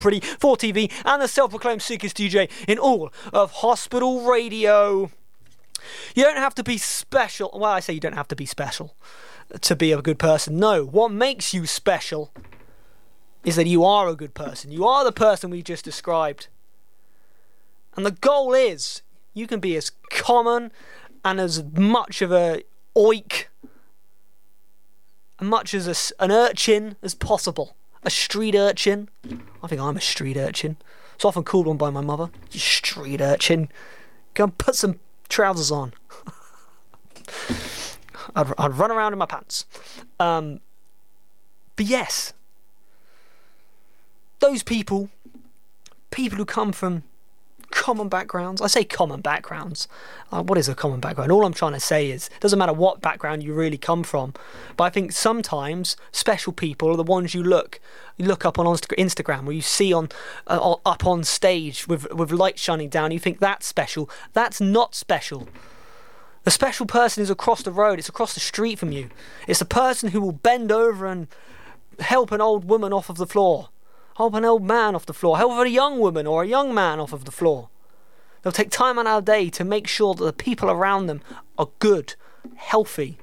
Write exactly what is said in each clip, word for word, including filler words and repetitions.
Pretty for T V and the self-proclaimed sickest D J in all of hospital radio. You don't have to be special. Well, I say you don't have to be special to be a good person. No, what makes you special is that you are a good person. You are the person we just described. And the goal is you can be as common and as much of a oik, and much as a, an urchin as possible. A street urchin. I think I'm a street urchin. It's often called one by my mother. You street urchin. Go and put some trousers on. I'd, I'd run around in my pants. Um, but yes, those people, people who come from common backgrounds. I say common backgrounds. Uh, what is a common background? All I'm trying to say is, it doesn't matter what background you really come from, but I think sometimes special people are the ones you look you look up on Instagram, or you see on uh, up on stage with with light shining down. You think that's special. That's not special. The special person is across the road. It's across the street from you. It's the person who will bend over and help an old woman off of the floor. Help an old man off the floor. Help a young woman or a young man off of the floor. They'll take time out of their day to make sure that the people around them are good, healthy,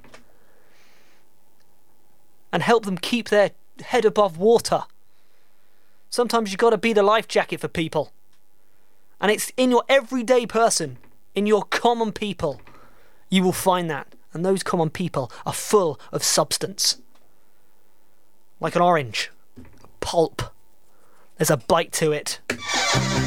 and help them keep their head above water. Sometimes you've got to be the life jacket for people. And it's in your everyday person, in your common people, you will find that. And those common people are full of substance. Like an orange. Pulp. There's a bite to it.